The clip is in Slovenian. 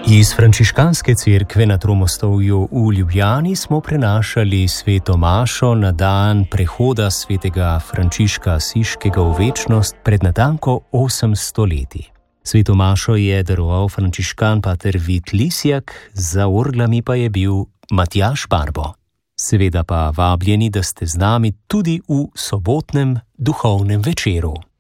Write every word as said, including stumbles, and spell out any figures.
Iz frančiškanske cerkve na Tromostovju v Ljubljani smo prenašali sveto mašo na dan prehoda svetega Frančiška Asiškega v večnost pred natanko osemsto leti. Sveto mašo je daroval frančiškan pater Vid Lisjak, za orglami pa je bil Matjaž Barbo. Seveda pa vabljeni, da ste z nami tudi v sobotnem duhovnem večeru.